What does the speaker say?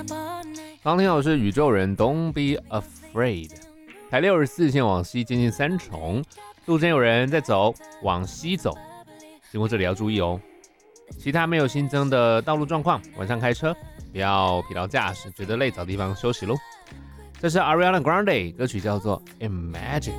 刚听到的是宇宙人 Don't Be Afraid。台64线往西接近三重，路上有人在走，往西走，经过这里要注意哦。其他没有新增的道路状况，晚上开车不要疲劳驾驶，觉得累找地方休息咯。这是 Ariana Grande， 歌曲叫做 Imagine。